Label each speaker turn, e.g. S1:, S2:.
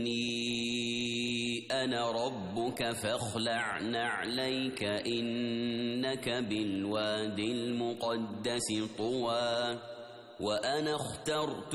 S1: أنا ربك فاخلع نعليك إنك بالوادي المقدس طوى وأنا اخترت